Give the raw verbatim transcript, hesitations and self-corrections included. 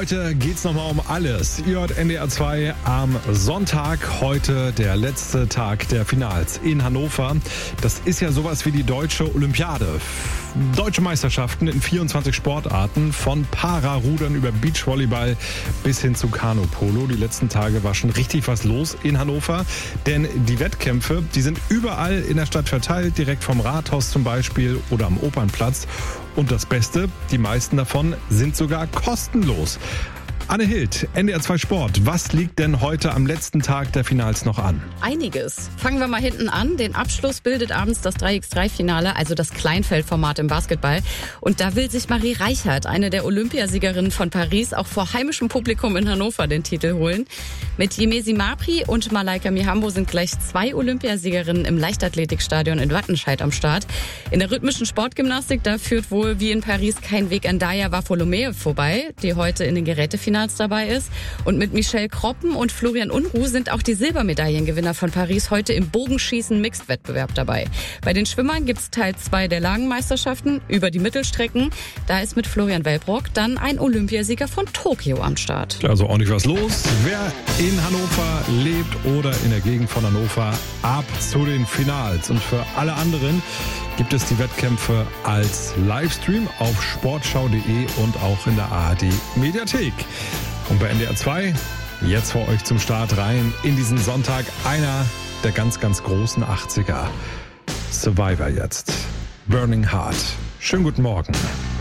Heute geht's nochmal um alles. Ihr hört N D R zwei am Sonntag, heute der letzte Tag der Finals in Hannover. Das ist ja sowas wie die Deutsche Olympiade. Deutsche Meisterschaften in vierundzwanzig Sportarten, von Para-Rudern über Beachvolleyball bis hin zu Kanupolo. Die letzten Tage war schon richtig was los in Hannover, denn die Wettkämpfe, die sind überall in der Stadt verteilt, direkt vom Rathaus zum Beispiel oder am Opernplatz. Und das Beste, die meisten davon sind sogar kostenlos. Anne Hild, N D R zwei Sport. Was liegt denn heute am letzten Tag der Finals noch an? Einiges. Fangen wir mal hinten an. Den Abschluss bildet abends das drei gegen drei Finale, also das Kleinfeldformat im Basketball. Und da will sich Marie Reichert, eine der Olympiasiegerinnen von Paris, auch vor heimischem Publikum in Hannover den Titel holen. Mit Yemesi Mapri und Malaika Mihambo sind gleich zwei Olympiasiegerinnen im Leichtathletikstadion in Wattenscheid am Start. In der rhythmischen Sportgymnastik, da führt wohl wie in Paris kein Weg an Daya Waffolomeo vorbei, die heute in den Gerätefinals dabei ist. Und mit Michelle Kroppen und Florian Unruh sind auch die Silbermedaillengewinner von Paris heute im Bogenschießen-Mixed-Wettbewerb dabei. Bei den Schwimmern gibt's Teil zwei der Lagenmeisterschaften über die Mittelstrecken. Da ist mit Florian Wellbrock dann ein Olympiasieger von Tokio am Start. Also ordentlich was los. Wer in Hannover lebt oder in der Gegend von Hannover, ab zu den Finals. Und für alle anderen gibt es die Wettkämpfe als Livestream auf sportschau punkt de und auch in der A R D-Mediathek. Und bei N D R zwei jetzt vor euch zum Start rein in diesen Sonntag einer der ganz, ganz großen achtziger. Survivor jetzt. Burning Heart. Schönen guten Morgen.